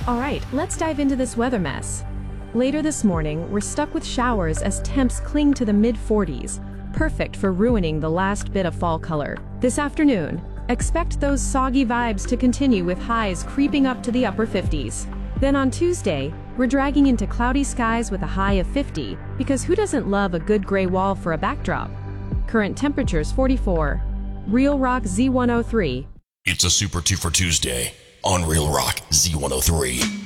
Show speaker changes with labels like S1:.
S1: Alright, let's dive into this weather mess. Later this morning, we're stuck with showers as temps cling to the mid-40s, perfect for ruining the last bit of fall color. This afternoon, expect those soggy vibes to continue with highs creeping up to the upper 50s. Then on Tuesday, we're dragging into cloudy skies with a high of 50, because who doesn't love a good gray wall for a backdrop? Current temperatures 44. Real Rock Z103.
S2: It's a Super 2 for Tuesday on Real Rock Z103.